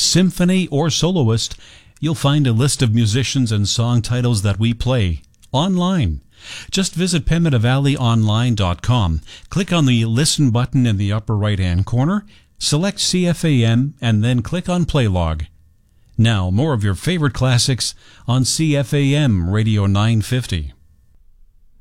symphony, or soloist, you'll find a list of musicians and song titles that we play online. Just visit PemidavalleyOnline.com, click on the Listen button in the upper right-hand corner, select CFAM, and then click on Play Log. Now, more of your favorite classics on CFAM Radio 950.